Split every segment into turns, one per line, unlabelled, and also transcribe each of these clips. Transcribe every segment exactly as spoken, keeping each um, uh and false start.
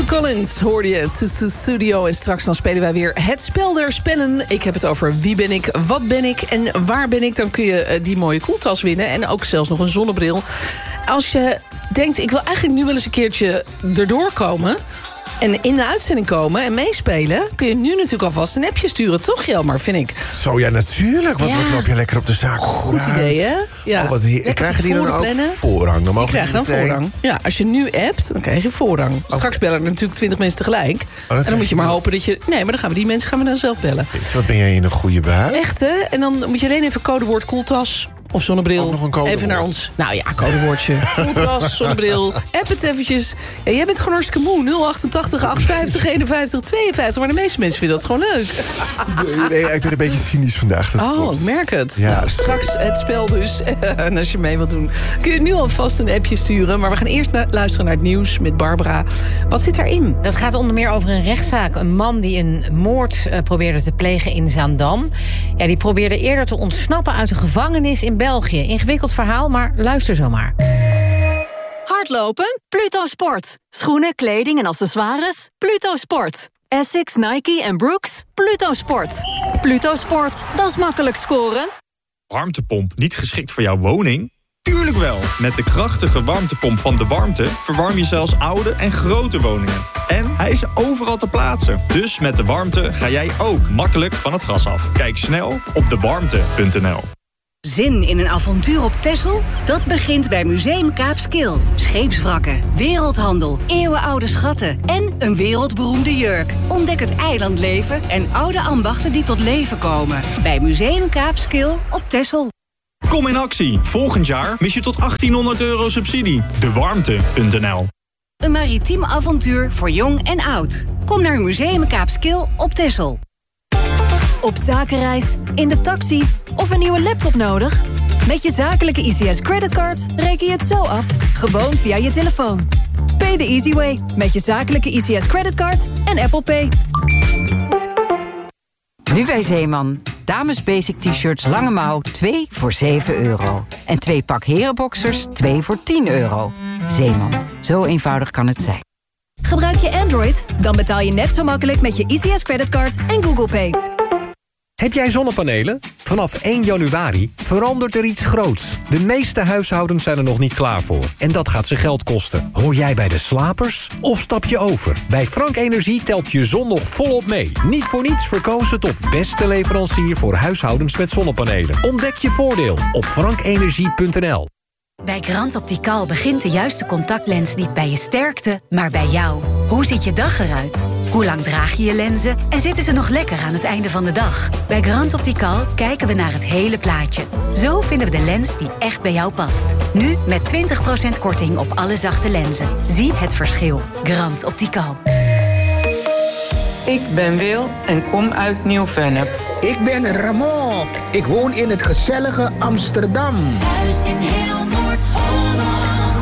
Collins hoorde je, Studio. En straks dan spelen wij weer het spel der spellen. Ik heb het over wie ben ik, wat ben ik en waar ben ik. Dan kun je die mooie koeltas winnen. En ook zelfs nog een zonnebril. Als je denkt, ik wil eigenlijk nu wel eens een keertje erdoor komen... en in de uitzending komen en meespelen... kun je nu natuurlijk alvast een appje sturen, toch Jelmer, vind ik?
Zo, ja, natuurlijk. Want
ja.
wat loop je lekker op de zaak.
Goed idee, hè? Ja.
Oh, wat heer... Krijgen die dan ook plannen? Voorrang? Dan mogen
krijg dan voorrang. Ja, als je nu appt, dan krijg je voorrang. Oh. Straks bellen er natuurlijk twintig mensen tegelijk. Oh, en dan moet je maar hopen dat je... Nee, maar dan gaan we die mensen gaan we dan zelf bellen.
Wat ben jij in een goede bui?
Echt, hè? En dan moet je alleen even codewoord koeltas... of zonnebril, even naar ons. Nou ja, codewoordje. Koeltas, zonnebril. App het eventjes. Ja, jij bent gewoon hartstikke moe. nul achtentachtig, achtenvijftig, eenenvijftig, tweeënvijftig. Maar de meeste mensen vinden dat gewoon leuk.
Nee, nee, ik ben een beetje cynisch vandaag. Dat
oh,
klopt.
Ik merk het.
Ja.
Straks het spel dus. En als je mee wilt doen, kun je nu alvast een appje sturen. Maar we gaan eerst na- luisteren naar het nieuws met Barbara. Wat zit daarin?
Dat gaat onder meer over een rechtszaak. Een man die een moord uh, probeerde te plegen in Zaandam. Ja, die probeerde eerder te ontsnappen uit de gevangenis in België. Ingewikkeld verhaal, maar luister zo maar.
Hardlopen? Pluto Sport. Schoenen, kleding en accessoires? Pluto Sport. Essex, Nike en Brooks? Pluto Sport. Pluto Sport, dat is makkelijk scoren.
Warmtepomp niet geschikt voor jouw woning? Tuurlijk wel! Met de krachtige warmtepomp van De Warmte... verwarm je zelfs oude en grote woningen. En hij is overal te plaatsen. Dus met De Warmte ga jij ook makkelijk van het gas af. Kijk snel op de warmte punt n l.
Zin in een avontuur op Texel? Dat begint bij Museum Kaapskil. Scheepswrakken, wereldhandel, eeuwenoude schatten... en een wereldberoemde jurk. Ontdek het eilandleven en oude ambachten die tot leven komen. Bij Museum Kaapskil op Texel.
Kom in actie. Volgend jaar mis je tot achttienhonderd euro subsidie. de warmte punt n l.
Een maritiem avontuur voor jong en oud. Kom naar Museum Kaapskil op Texel.
Op zakenreis, in de taxi of een nieuwe laptop nodig? Met je zakelijke I C S creditcard reken je het zo af. Gewoon via je telefoon. Pay the easy way met je zakelijke I C S creditcard en Apple Pay.
Nu bij Zeeman. Dames basic t-shirts lange mouw twee voor zeven euro. En twee pak herenboxers twee voor tien euro. Zeeman. Zo eenvoudig kan het zijn.
Gebruik je Android? Dan betaal je net zo makkelijk met je I C S creditcard en Google Pay.
Heb jij zonnepanelen? Vanaf één januari verandert er iets groots. De meeste huishoudens zijn er nog niet klaar voor. En dat gaat ze geld kosten. Hoor jij bij de slapers? Of stap je over? Bij Frank Energie telt je zon nog volop mee. Niet voor niets verkozen tot beste leverancier voor huishoudens met zonnepanelen. Ontdek je voordeel op frank energie punt n l.
Bij Grand Optical begint de juiste contactlens niet bij je sterkte, maar bij jou. Hoe ziet je dag eruit? Hoe lang draag je je lenzen? En zitten ze nog lekker aan het einde van de dag? Bij Grand Optical kijken we naar het hele plaatje. Zo vinden we de lens die echt bij jou past. Nu met twintig procent korting op alle zachte lenzen. Zie het verschil. Grand Optical.
Ik ben Wil en kom uit Nieuw-Vennep.
Ik ben Ramon. Ik woon in het gezellige Amsterdam.
Thuis in heel Noord-Holland.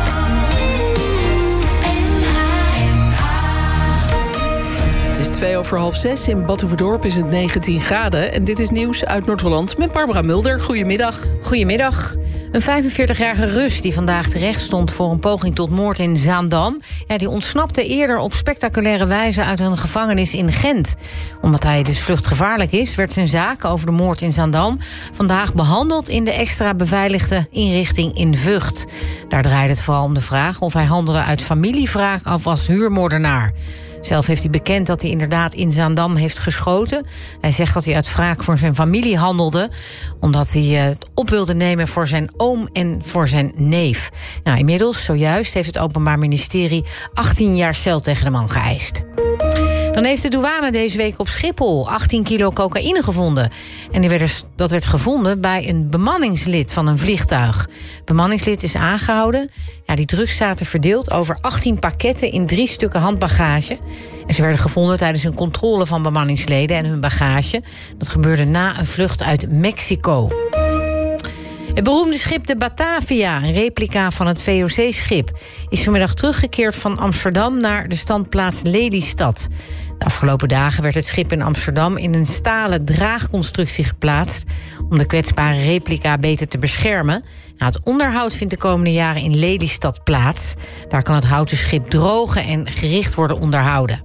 Het is twee over half zes. In Batuverdorp is het negentien graden. En dit is nieuws uit Noord-Holland met Barbara Mulder. Goedemiddag.
Goedemiddag. Een vijfenveertigjarige Rus die vandaag terecht stond voor een poging tot moord in Zaandam. Ja, die ontsnapte eerder op spectaculaire wijze uit een gevangenis in Gent. Omdat hij dus vluchtgevaarlijk is, werd zijn zaak over de moord in Zaandam vandaag behandeld in de extra beveiligde inrichting in Vught. Daar draaide het vooral om de vraag of hij handelde uit familiewraak of als huurmoordenaar. Zelf heeft hij bekend dat hij inderdaad in Zaandam heeft geschoten. Hij zegt dat hij uit wraak voor zijn familie handelde, omdat hij het op wilde nemen voor zijn oom en voor zijn neef. Nou, inmiddels, zojuist, heeft het Openbaar Ministerie achttien jaar cel tegen de man geëist. Dan heeft de douane deze week op Schiphol achttien kilo cocaïne gevonden. En die werd, dat werd gevonden bij een bemanningslid van een vliegtuig. Bemanningslid is aangehouden. Ja, die drugs zaten verdeeld over achttien pakketten in drie stukken handbagage. En ze werden gevonden tijdens een controle van bemanningsleden en hun bagage. Dat gebeurde na een vlucht uit Mexico. Het beroemde schip de Batavia, een replica van het V O C-schip... is vanmiddag teruggekeerd van Amsterdam naar de standplaats Lelystad. De afgelopen dagen werd het schip in Amsterdam in een stalen draagconstructie geplaatst... om de kwetsbare replica beter te beschermen. Nou, het onderhoud vindt de komende jaren in Lelystad plaats. Daar kan het houten schip drogen en gericht worden onderhouden.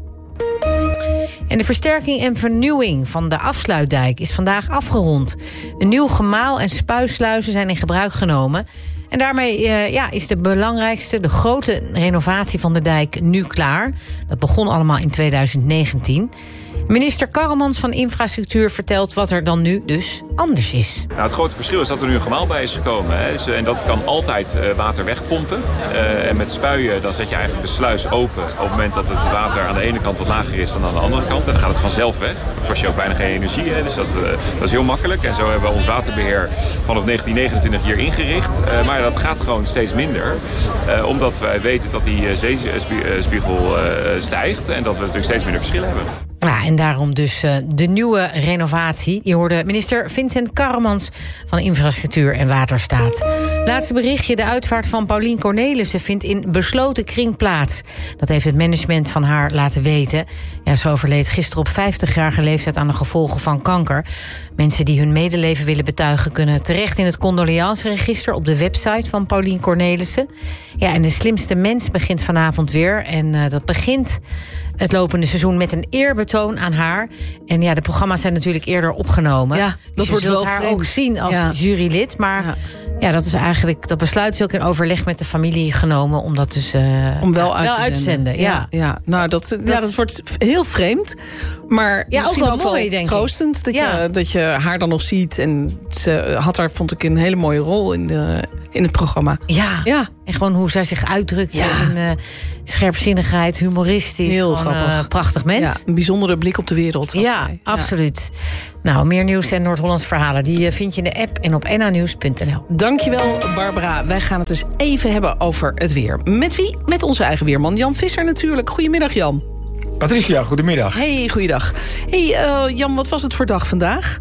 En de versterking en vernieuwing van de afsluitdijk is vandaag afgerond. Een nieuw gemaal en spuisluizen zijn in gebruik genomen. En daarmee uh, ja, is de belangrijkste, de grote renovatie van de dijk nu klaar. Dat begon allemaal in tweeduizend negentien. Minister Karremans van Infrastructuur vertelt wat er dan nu dus anders is.
Nou, het grote verschil is dat er nu een gemaal bij is gekomen. Hè. En dat kan altijd uh, water wegpompen. Uh, en met spuien dan zet je eigenlijk de sluis open op het moment dat het water aan de ene kant wat lager is dan aan de andere kant. En dan gaat het vanzelf weg. Dat kost je ook bijna geen energie. Hè. Dus dat, uh, dat is heel makkelijk. En zo hebben we ons waterbeheer vanaf negentien negenentwintig hier ingericht. Uh, maar dat gaat gewoon steeds minder. Uh, omdat wij weten dat die uh, zeespiegel uh, stijgt. En dat we natuurlijk steeds minder verschillen hebben.
Ja, en daarom dus uh, de nieuwe renovatie. Je hoorde minister Vincent Karremans van Infrastructuur en Waterstaat. Laatste berichtje, de uitvaart van Paulien Cornelissen vindt in besloten kring plaats. Dat heeft het management van haar laten weten. Ja, ze overleed gisteren op vijftigjarige leeftijd aan de gevolgen van kanker. Mensen die hun medeleven willen betuigen kunnen terecht in het condoleanceregister op de website van Paulien Cornelissen. Ja, en de slimste mens begint vanavond weer. En uh, dat begint het lopende seizoen met een eerbetoon aan haar. En ja, de programma's zijn natuurlijk eerder opgenomen.
Ja, dat
dus
wordt
je zult
wel
haar
vreemd.
ook zien als
Ja.
jurylid. Maar ja. ja, dat is eigenlijk, dat besluit is ook in overleg met de familie genomen om dat dus uh,
Om wel uit
wel
te
uit te
zenden.
zenden. Ja.
Ja, ja. Nou, dat, ja, dat wordt heel vreemd. Maar
Ja,
misschien
ook wel
ook wel
mooi, denk ik.
troostend dat,
Ja.
je, dat je haar dan nog ziet. En ze had daar, vond ik, een hele mooie rol in, de, in het programma.
Ja.
Ja.
En gewoon hoe zij zich uitdrukt
Ja.
in uh, scherpzinnigheid, humoristisch.
Heel
gewoon,
grappig.
Uh, prachtig mens.
Ja, een bijzondere blik op de wereld. had
Ja,
zij.
absoluut. Nou, meer nieuws en Noord-Hollands verhalen... die vind je in de app en op n a nieuws punt n l.
Dankjewel, Barbara. Wij gaan het dus even hebben over het weer. Met wie? Met onze eigen weerman Jan Visser natuurlijk. Goedemiddag, Jan.
Patricia, goedemiddag.
Hey, goeiedag. Hey, uh, Jan, wat was het voor dag vandaag?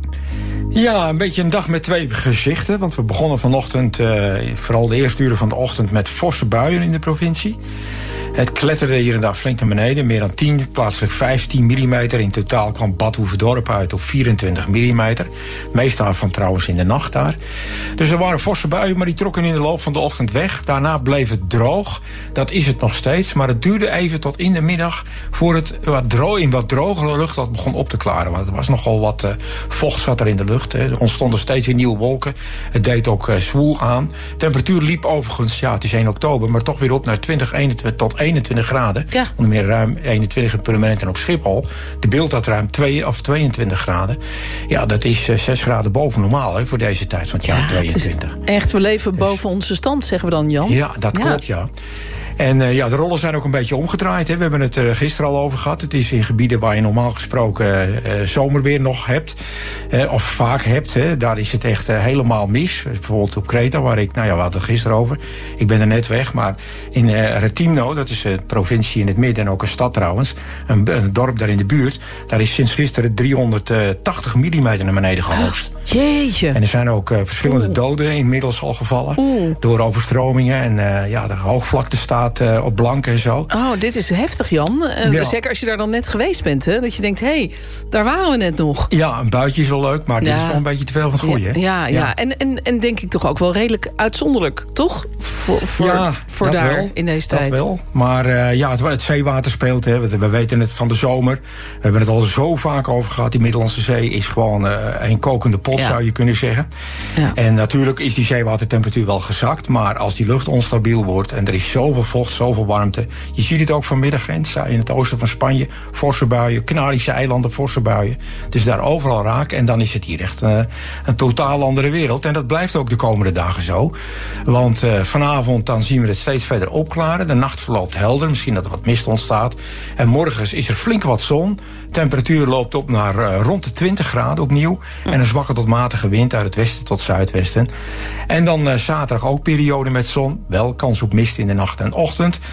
Ja, een beetje een dag met twee gezichten. Want we begonnen vanochtend, uh, vooral de eerste uren van de ochtend... met forse buien in de provincie. Het kletterde hier en daar flink naar beneden. Meer dan tien, plaatselijk vijftien millimeter. In totaal kwam Bad Hoeverdorp uit op vierentwintig millimeter. Meestal van trouwens in de nacht daar. Dus er waren forse buien, maar die trokken in de loop van de ochtend weg. Daarna bleef het droog. Dat is het nog steeds. Maar het duurde even tot in de middag... voor het wat droog, in wat drogere lucht dat begon op te klaren. Want er was nogal wat uh, vocht zat er in de lucht. Hè. Er ontstonden steeds weer nieuwe wolken. Het deed ook uh, zwoel aan. De temperatuur liep overigens, ja, het is één oktober... maar toch weer op naar twintig, eenentwintig tot eenentwintig graden. Ja. Onder meer ruim eenentwintig permanent en op Schiphol. De beeld had ruim twee of tweeëntwintig graden. Ja, dat is uh, zes graden boven normaal hè, voor deze tijd van het jaar ja, tweeëntwintig.
Het is echt, we leven boven dus, onze stand, zeggen we dan, Jan.
Ja, dat ja. klopt, ja. En uh, ja, de rollen zijn ook een beetje omgedraaid. Hè. We hebben het uh, gisteren al over gehad. Het is in gebieden waar je normaal gesproken uh, zomerweer nog hebt. Uh, of vaak hebt. Hè. Daar is het echt uh, helemaal mis. Bijvoorbeeld op Kreta, waar ik, nou ja, we hadden het gisteren over. Ik ben er net weg. Maar in uh, Retimno, dat is een provincie in het midden en ook een stad trouwens. Een, een dorp daar in de buurt. Daar is sinds gisteren driehonderdtachtig millimeter naar beneden gehoogst.
Jeetje.
En er zijn ook uh, verschillende Oeh. doden inmiddels al gevallen. Oeh. Door overstromingen en uh, ja, de hoogvlakte staat uh, op blank en zo.
Oh, dit is heftig, Jan. Uh, ja. Zeker als je daar dan net geweest bent, hè? Dat je denkt, hé, hey, daar waren we net nog.
Ja, een buitje is wel leuk, maar ja. dit is wel een beetje te veel van het goede.
Ja, ja, ja. ja. En, en, en denk ik toch ook wel redelijk uitzonderlijk, toch? Voor, voor,
ja,
voor daar
wel.
in deze
dat
tijd.
wel. Maar uh, ja, het, het zeewater speelt. Hè. We, we weten het van de zomer. We hebben het al zo vaak over gehad. Die Middellandse Zee is gewoon uh, een kokende pot, ja. zou je kunnen zeggen. Ja. En natuurlijk is die zeewatertemperatuur wel gezakt. Maar als die lucht onstabiel wordt en er is zoveel vocht, zoveel warmte. Je ziet het ook vanmiddag in het oosten van Spanje. Forse buien, Canarische eilanden, forse buien. Dus daar overal raak. En dan is het hier echt uh, een totaal andere wereld. En dat blijft ook de komende dagen zo. Want uh, vanavond dan zien we het steeds verder opklaren. De nacht verloopt helder. Misschien dat er wat mist ontstaat. En morgens is er flink wat zon. Temperatuur loopt op naar uh, rond de twintig graden opnieuw. En een zwakke tot matige wind uit het westen tot zuidwesten. En dan uh, zaterdag ook periode met zon. Wel kans op mist in de nacht en ochtend.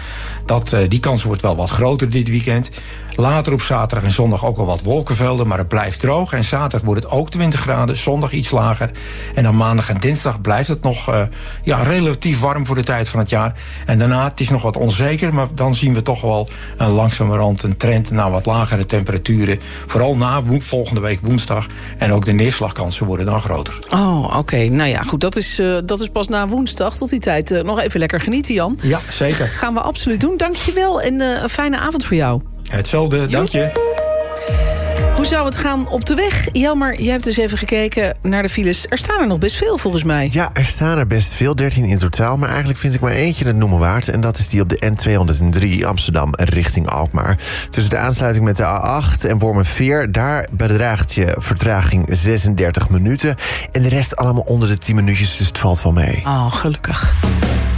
Dat, uh, die kans wordt wel wat groter dit weekend. Later op zaterdag en zondag ook al wat wolkenvelden, maar het blijft droog. En zaterdag wordt het ook twintig graden, zondag iets lager. En dan maandag en dinsdag blijft het nog uh, ja, relatief warm voor de tijd van het jaar. En daarna, het is nog wat onzeker, maar dan zien we toch wel een langzamerhand een trend naar wat lagere temperaturen. Vooral na volgende week woensdag. En ook de neerslagkansen worden dan groter.
Oh, oké. Okay. Nou ja, goed. Dat is, uh, dat is pas na woensdag. Tot die tijd uh, nog even lekker genieten, Jan.
Ja, zeker.
Gaan we absoluut doen. Dank je wel en uh, een fijne avond voor jou.
Hetzelfde, dank je.
Hoe zou het gaan op de weg? Jelmer, jij hebt dus even gekeken naar de files. Er staan er nog best veel, volgens mij.
Ja, er staan er best veel, dertien in totaal. Maar eigenlijk vind ik maar eentje het noemen waard. En dat is die op de N tweehonderddrie Amsterdam richting Alkmaar. Tussen de aansluiting met de A acht en Wormerveer... daar bedraagt je vertraging zesendertig minuten. En de rest allemaal onder de tien minuutjes, dus het valt wel mee.
Oh, gelukkig.